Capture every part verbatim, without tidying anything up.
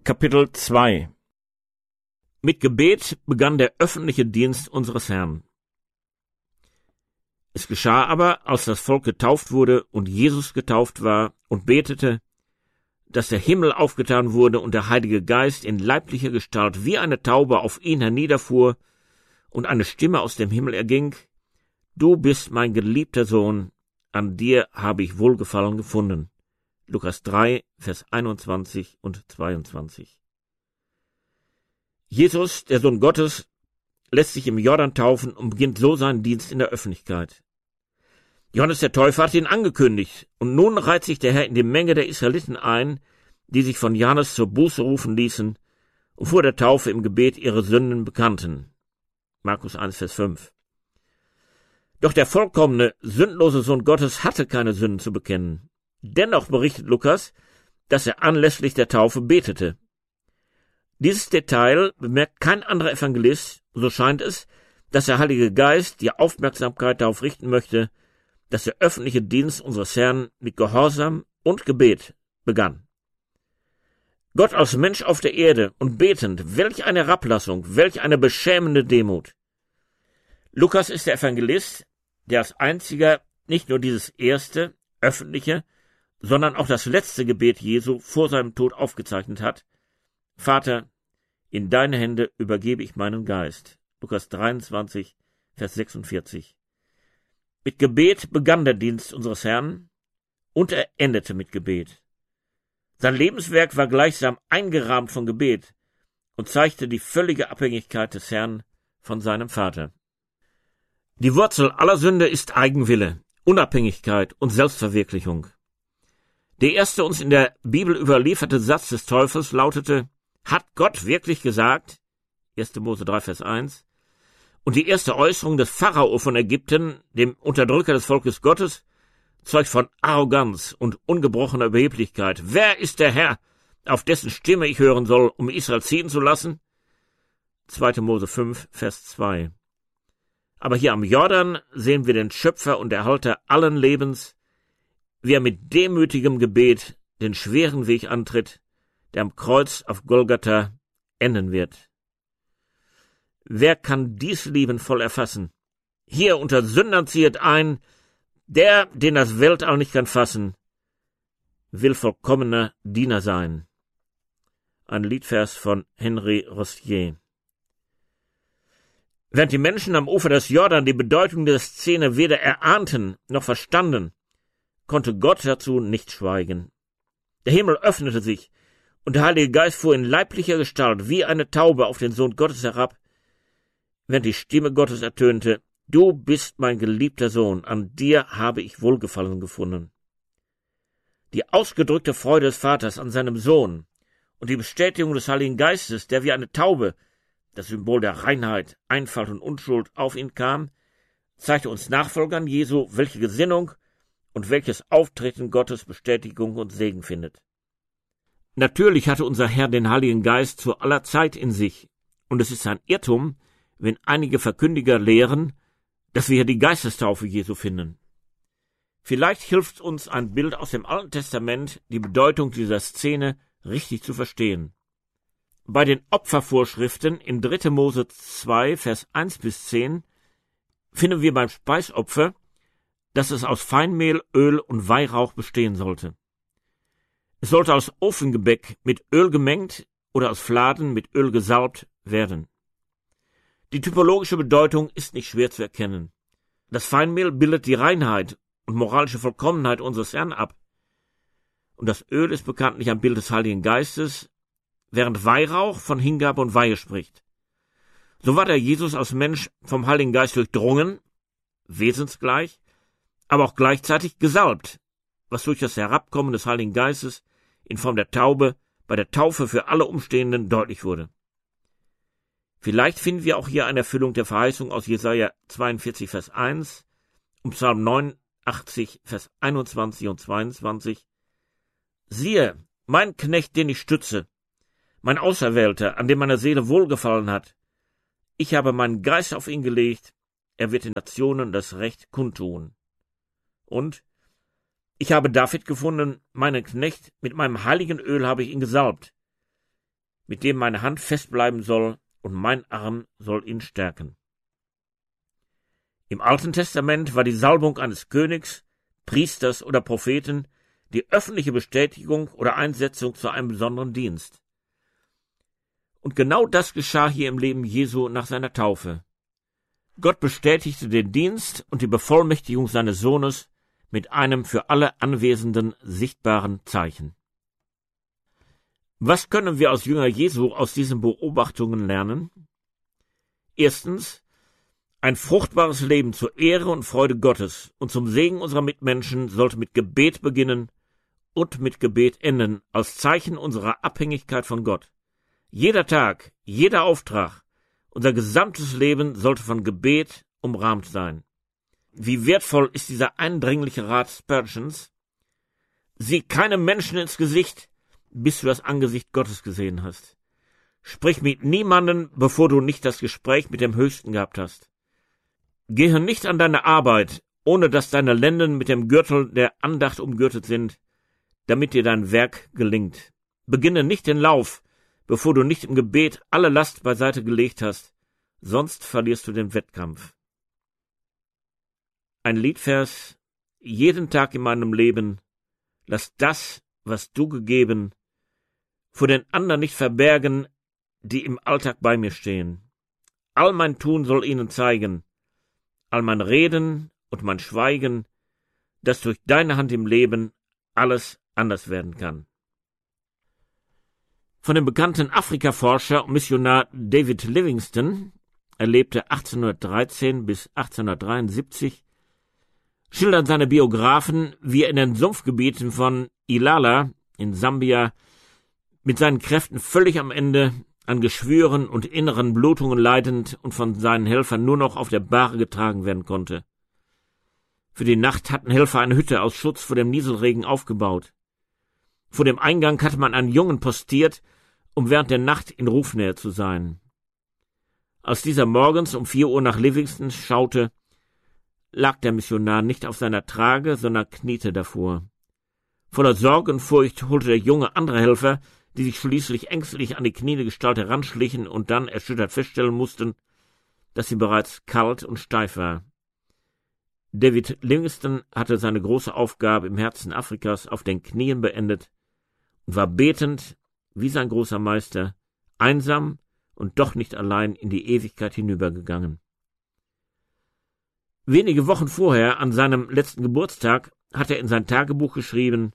Kapitel zwei. Mit Gebet begann der öffentliche Dienst unseres Herrn. Es geschah aber, als das Volk getauft wurde und Jesus getauft war und betete, dass der Himmel aufgetan wurde und der Heilige Geist in leiblicher Gestalt wie eine Taube auf ihn herniederfuhr und eine Stimme aus dem Himmel erging: Du bist mein geliebter Sohn, an dir habe ich Wohlgefallen gefunden. Lukas drei, Vers einundzwanzig und zweiundzwanzig. Jesus, der Sohn Gottes, lässt sich im Jordan taufen und beginnt so seinen Dienst in der Öffentlichkeit. Johannes der Täufer hat ihn angekündigt, und nun reiht sich der Herr in die Menge der Israeliten ein, die sich von Johannes zur Buße rufen ließen und vor der Taufe im Gebet ihre Sünden bekannten. Markus eins, Vers fünf. Doch der vollkommene, sündlose Sohn Gottes hatte keine Sünden zu bekennen. Dennoch berichtet Lukas, dass er anlässlich der Taufe betete. Dieses Detail bemerkt kein anderer Evangelist, so scheint es, dass der Heilige Geist die Aufmerksamkeit darauf richten möchte, dass der öffentliche Dienst unseres Herrn mit Gehorsam und Gebet begann. Gott als Mensch auf der Erde und betend, welch eine Herablassung, welch eine beschämende Demut. Lukas ist der Evangelist, der als einziger nicht nur dieses erste, öffentliche, sondern auch das letzte Gebet Jesu vor seinem Tod aufgezeichnet hat: Vater, in deine Hände übergebe ich meinen Geist. Lukas dreiundzwanzig, Vers sechsundvierzig. Mit Gebet begann der Dienst unseres Herrn und er endete mit Gebet. Sein Lebenswerk war gleichsam eingerahmt von Gebet und zeigte die völlige Abhängigkeit des Herrn von seinem Vater. Die Wurzel aller Sünde ist Eigenwille, Unabhängigkeit und Selbstverwirklichung. Der erste uns in der Bibel überlieferte Satz des Teufels lautete: Hat Gott wirklich gesagt? erster Mose drei, Vers eins. Und die erste Äußerung des Pharao von Ägypten, dem Unterdrücker des Volkes Gottes, zeugt von Arroganz und ungebrochener Überheblichkeit. Wer ist der Herr, auf dessen Stimme ich hören soll, um Israel ziehen zu lassen? zweiter Mose fünf, Vers zwei. Aber hier am Jordan sehen wir den Schöpfer und Erhalter allen Lebens, wie er mit demütigem Gebet den schweren Weg antritt, der am Kreuz auf Golgatha enden wird. Wer kann dies liebenvoll erfassen? Hier unter Sündern ziehet ein, der, den das Weltall nicht kann fassen, will vollkommener Diener sein. Ein Liedvers von Henry Rostier. Während die Menschen am Ufer des Jordan die Bedeutung der Szene weder erahnten noch verstanden, konnte Gott dazu nicht schweigen. Der Himmel öffnete sich, und der Heilige Geist fuhr in leiblicher Gestalt wie eine Taube auf den Sohn Gottes herab, während die Stimme Gottes ertönte: Du bist mein geliebter Sohn, an dir habe ich Wohlgefallen gefunden. Die ausgedrückte Freude des Vaters an seinem Sohn und die Bestätigung des Heiligen Geistes, der wie eine Taube, das Symbol der Reinheit, Einfalt und Unschuld, auf ihn kam, zeigte uns Nachfolgern Jesu, welche Gesinnung und welches Auftreten Gottes Bestätigung und Segen findet. Natürlich hatte unser Herr den Heiligen Geist zu aller Zeit in sich, und es ist ein Irrtum, wenn einige Verkündiger lehren, dass wir hier die Geistestaufe Jesu finden. Vielleicht hilft uns ein Bild aus dem Alten Testament, die Bedeutung dieser Szene richtig zu verstehen. Bei den Opfervorschriften in dritter Mose zwei, Vers eins bis zehn finden wir beim Speisopfer, dass es aus Feinmehl, Öl und Weihrauch bestehen sollte. Es sollte aus Ofengebäck mit Öl gemengt oder aus Fladen mit Öl gesalbt werden. Die typologische Bedeutung ist nicht schwer zu erkennen. Das Feinmehl bildet die Reinheit und moralische Vollkommenheit unseres Herrn ab. Und das Öl ist bekanntlich ein Bild des Heiligen Geistes, während Weihrauch von Hingabe und Weihe spricht. So war der Jesus als Mensch vom Heiligen Geist durchdrungen, wesensgleich, aber auch gleichzeitig gesalbt, was durch das Herabkommen des Heiligen Geistes in Form der Taube bei der Taufe für alle Umstehenden deutlich wurde. Vielleicht finden wir auch hier eine Erfüllung der Verheißung aus Jesaja zweiundvierzig, Vers eins und Psalm neunundachtzig, Vers einundzwanzig und zweiundzwanzig. Siehe, mein Knecht, den ich stütze, mein Auserwählter, an dem meine Seele wohlgefallen hat. Ich habe meinen Geist auf ihn gelegt, er wird den Nationen das Recht kundtun. Und ich habe David gefunden, meinen Knecht, mit meinem heiligen Öl habe ich ihn gesalbt. mit dem meine Hand festbleiben soll, und mein Arm soll ihn stärken. Im Alten Testament war die Salbung eines Königs, Priesters oder Propheten die öffentliche Bestätigung oder Einsetzung zu einem besonderen Dienst. Und genau das geschah hier im Leben Jesu nach seiner Taufe. Gott bestätigte den Dienst und die Bevollmächtigung seines Sohnes mit einem für alle Anwesenden sichtbaren Zeichen. Was können wir als Jünger Jesu aus diesen Beobachtungen lernen? Erstens, ein fruchtbares Leben zur Ehre und Freude Gottes und zum Segen unserer Mitmenschen sollte mit Gebet beginnen und mit Gebet enden, als Zeichen unserer Abhängigkeit von Gott. Jeder Tag, jeder Auftrag, unser gesamtes Leben sollte von Gebet umrahmt sein. Wie wertvoll ist dieser eindringliche Rat Spurgeons? Sieh keinem Menschen ins Gesicht, bis du das Angesicht Gottes gesehen hast. Sprich mit niemandem, bevor du nicht das Gespräch mit dem Höchsten gehabt hast. Gehe nicht an deine Arbeit, ohne dass deine Lenden mit dem Gürtel der Andacht umgürtet sind, damit dir dein Werk gelingt. Beginne nicht den Lauf, bevor du nicht im Gebet alle Last beiseite gelegt hast, sonst verlierst du den Wettkampf. Ein Liedvers: Jeden Tag in meinem Leben, lass das, was du gegeben, vor den anderen nicht verbergen, die im Alltag bei mir stehen. All mein Tun soll ihnen zeigen, all mein Reden und mein Schweigen, dass durch deine Hand im Leben alles anders werden kann. Von dem bekannten Afrikaforscher und Missionar David Livingstone, er lebte achtzehnhundertdreizehn bis achtzehnhundertdreiundsiebzig, schildern seine Biografen, wie er in den Sumpfgebieten von Ilala in Sambia mit seinen Kräften völlig am Ende, an Geschwüren und inneren Blutungen leidend und von seinen Helfern nur noch auf der Bahre getragen werden konnte. Für die Nacht hatten Helfer eine Hütte aus Schutz vor dem Nieselregen aufgebaut. Vor dem Eingang hatte man einen Jungen postiert, um während der Nacht in Rufnähe zu sein. Als dieser morgens um vier Uhr nach Livingstone schaute, lag der Missionar nicht auf seiner Trage, sondern kniete davor. Voller Sorge und Furcht holte der Junge andere Helfer, die sich schließlich ängstlich an die kniende Gestalt heranschlichen und dann erschüttert feststellen mussten, dass sie bereits kalt und steif war. David Livingstone hatte seine große Aufgabe im Herzen Afrikas auf den Knien beendet und war betend, wie sein großer Meister, einsam und doch nicht allein in die Ewigkeit hinübergegangen. Wenige Wochen vorher, an seinem letzten Geburtstag, hat er in sein Tagebuch geschrieben: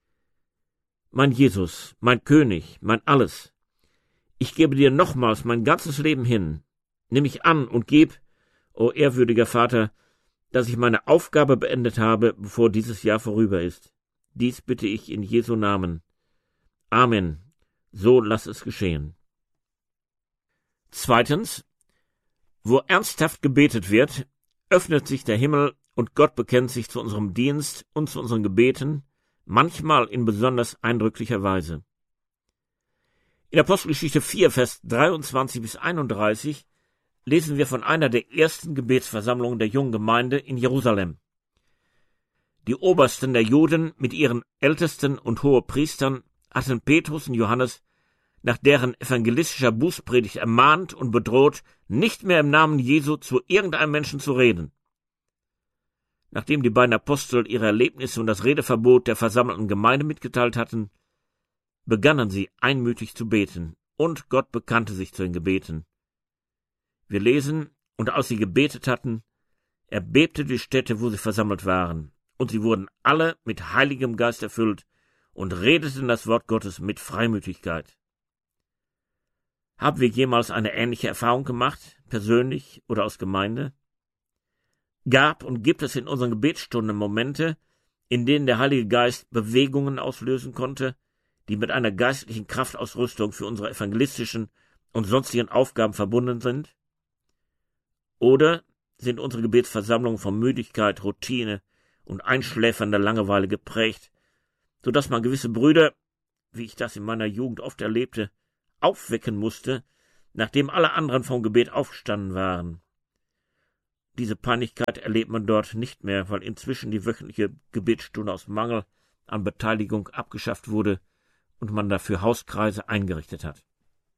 Mein Jesus, mein König, mein Alles, ich gebe dir nochmals mein ganzes Leben hin. Nimm mich an und gib, o ehrwürdiger Vater, dass ich meine Aufgabe beendet habe, bevor dieses Jahr vorüber ist. Dies bitte ich in Jesu Namen. Amen. So lass es geschehen. Zweitens, wo ernsthaft gebetet wird, öffnet sich der Himmel und Gott bekennt sich zu unserem Dienst und zu unseren Gebeten, manchmal in besonders eindrücklicher Weise. In Apostelgeschichte vier, Vers dreiundzwanzig bis einunddreißig lesen wir von einer der ersten Gebetsversammlungen der jungen Gemeinde in Jerusalem. Die Obersten der Juden mit ihren Ältesten und Hohepriestern hatten Petrus und Johannes nach deren evangelistischer Bußpredigt ermahnt und bedroht, nicht mehr im Namen Jesu zu irgendeinem Menschen zu reden. Nachdem die beiden Apostel ihre Erlebnisse und das Redeverbot der versammelten Gemeinde mitgeteilt hatten, begannen sie einmütig zu beten, und Gott bekannte sich zu den Gebeten. Wir lesen: Und als sie gebetet hatten, erbebte die Stätte, wo sie versammelt waren, und sie wurden alle mit Heiligem Geist erfüllt und redeten das Wort Gottes mit Freimütigkeit. Haben wir jemals eine ähnliche Erfahrung gemacht, persönlich oder aus Gemeinde? Gab und gibt es in unseren Gebetsstunden Momente, in denen der Heilige Geist Bewegungen auslösen konnte, die mit einer geistlichen Kraftausrüstung für unsere evangelistischen und sonstigen Aufgaben verbunden sind? Oder sind unsere Gebetsversammlungen von Müdigkeit, Routine und einschläfernder Langeweile geprägt, so dass man gewisse Brüder, wie ich das in meiner Jugend oft erlebte, aufwecken musste, nachdem alle anderen vom Gebet aufgestanden waren? Diese Peinlichkeit erlebt man dort nicht mehr, weil inzwischen die wöchentliche Gebetsstunde aus Mangel an Beteiligung abgeschafft wurde und man dafür Hauskreise eingerichtet hat.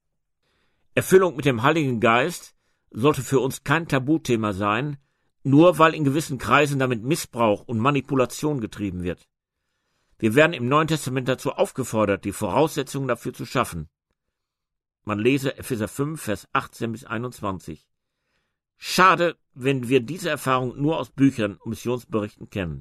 Erfüllung mit dem Heiligen Geist sollte für uns kein Tabuthema sein, nur weil in gewissen Kreisen damit Missbrauch und Manipulation getrieben wird. Wir werden im Neuen Testament dazu aufgefordert, die Voraussetzungen dafür zu schaffen. Man lese Epheser fünf, Vers achtzehn bis einundzwanzig. Schade, wenn wir diese Erfahrung nur aus Büchern und Missionsberichten kennen.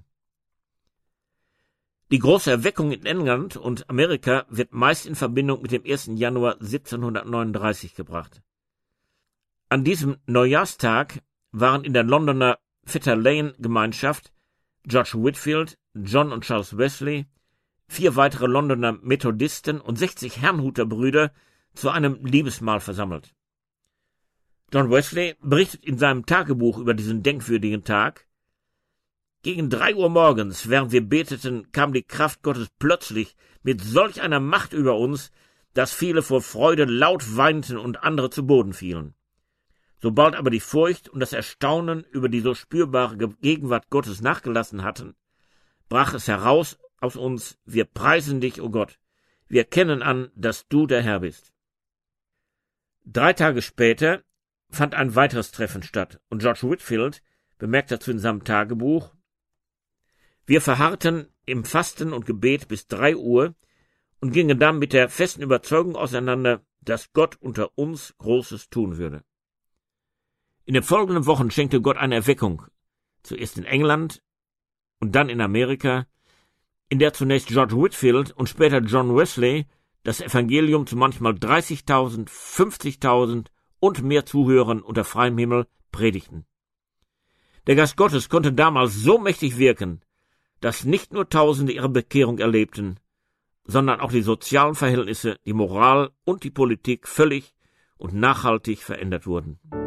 Die große Erweckung in England und Amerika wird meist in Verbindung mit dem ersten Januar siebzehnhundertneununddreißig gebracht. An diesem Neujahrstag waren in der Londoner Fetter Lane Gemeinschaft George Whitefield, John und Charles Wesley, vier weitere Londoner Methodisten und sechzig Herrnhuter-Brüder zu einem Liebesmahl versammelt. John Wesley berichtet in seinem Tagebuch über diesen denkwürdigen Tag: Gegen drei Uhr morgens, während wir beteten, kam die Kraft Gottes plötzlich mit solch einer Macht über uns, dass viele vor Freude laut weinten und andere zu Boden fielen. Sobald aber die Furcht und das Erstaunen über die so spürbare Gegenwart Gottes nachgelassen hatten, brach es heraus aus uns: Wir preisen dich, o Gott, wir erkennen an, dass du der Herr bist. Drei Tage später fand ein weiteres Treffen statt, und George Whitefield bemerkt dazu in seinem Tagebuch: Wir verharrten im Fasten und Gebet bis drei Uhr und gingen dann mit der festen Überzeugung auseinander, dass Gott unter uns Großes tun würde. In den folgenden Wochen schenkte Gott eine Erweckung, zuerst in England und dann in Amerika, in der zunächst George Whitefield und später John Wesley das Evangelium zu manchmal dreißigtausend, fünfzigtausend und mehr Zuhörern unter freiem Himmel predigten. Der Geist Gottes konnte damals so mächtig wirken, dass nicht nur Tausende ihre Bekehrung erlebten, sondern auch die sozialen Verhältnisse, die Moral und die Politik völlig und nachhaltig verändert wurden.